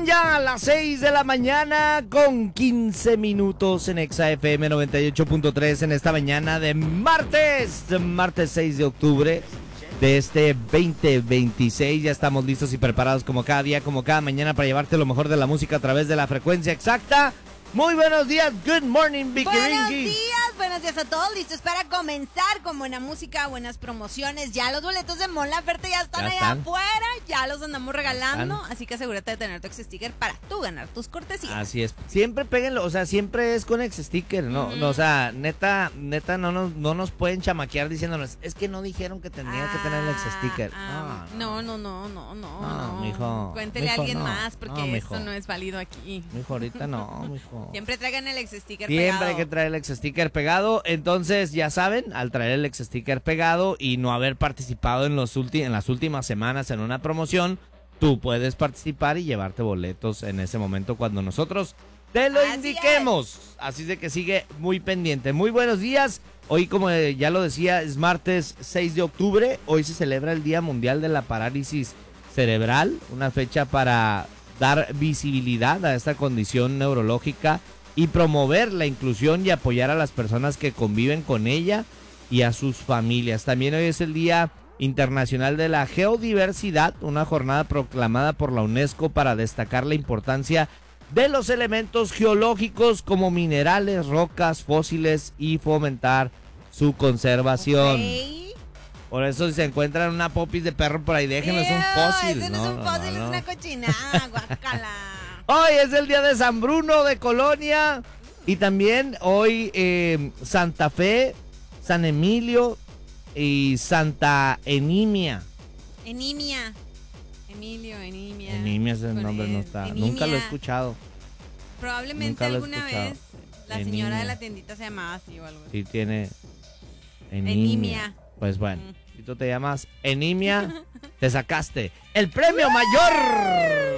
Son ya las 6 de la mañana con 15 minutos en Exa FM 98.3 en esta mañana de martes 6 de octubre de este 2026. Ya estamos listos y preparados como cada día, como cada mañana para llevarte lo mejor de la música a través de la frecuencia exacta. Muy buenos días, good morning, Vicky Ringy. Buenos días a todos, listos para comenzar con buena música, buenas promociones. Ya los boletos de Mon Laferte ya están allá afuera, ya los andamos regalando, así que asegúrate de tener tu ex-sticker para tú ganar tus cortesías. Así es, siempre péguenlo, o sea, siempre es con ex-sticker, ¿no? No, o sea, neta no nos pueden chamaquear diciéndonos, es que no dijeron que tenía que tener el ex-sticker. No, mijo. Cuéntele mijo, a alguien no, más, porque mijo. eso no es válido aquí. Mijo, ahorita no, mijo. Siempre traigan el ex-sticker Siempre pegado. hay que traer el ex-sticker pegado. Entonces, ya saben, al traer el ex-sticker pegado y no haber participado en las últimas semanas en una promoción, tú puedes participar y llevarte boletos en ese momento cuando nosotros te lo indiquemos. Así de que sigue muy pendiente. Muy buenos días. Hoy, como ya lo decía, es martes 6 de octubre. Hoy se celebra el Día Mundial de la Parálisis Cerebral, una fecha para dar visibilidad a esta condición neurológica y promover la inclusión y apoyar a las personas que conviven con ella y a sus familias. También hoy es el Día Internacional de la Geodiversidad, una jornada proclamada por la UNESCO para destacar la importancia de los elementos geológicos como minerales, rocas, fósiles y fomentar su conservación. Okay. Por eso si se encuentran una popis de perro por ahí, déjenlos un fósil. Ese no es un fósil, es una cochinada, guácala. Hoy es el día de San Bruno de Colonia y también hoy Santa Fe, San Emilio y Santa Enimia. Enimia, ese nombre no está, Enimia. nunca lo he escuchado. Probablemente alguna vez la Enimia. señora de la tiendita se llamaba así o algo así. Sí tiene Enimia. Pues bueno, si tú te llamas Enimia, te sacaste el premio mayor.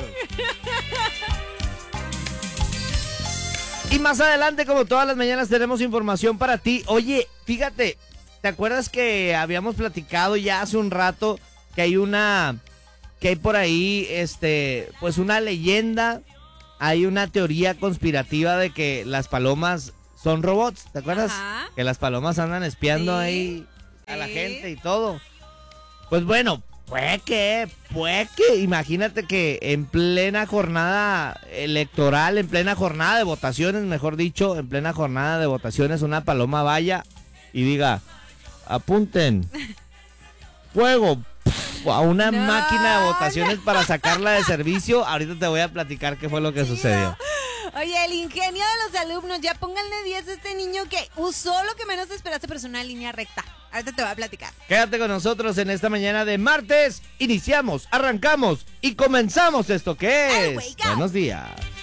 Y más adelante, como todas las mañanas, tenemos información para ti. Oye, fíjate, ¿te acuerdas que habíamos platicado ya hace un rato que hay por ahí, pues una leyenda, hay una teoría conspirativa de que las palomas son robots, ¿te acuerdas? Ajá. Que las palomas andan espiando ahí a la gente y todo. Pues bueno, puede que, imagínate que en plena jornada electoral, en plena jornada de votaciones, mejor dicho, en plena jornada de votaciones, una paloma vaya y diga, apunten, fuego, a una máquina de votaciones para sacarla de servicio. Ahorita te voy a platicar qué fue lo que sucedió. Oye, el ingenio de los alumnos, ya pónganle 10 a este niño que usó lo que menos esperaste, pero es una línea recta. Ahorita te voy a platicar. Quédate con nosotros en esta mañana de martes. Iniciamos, arrancamos y comenzamos esto que es. Buenos días.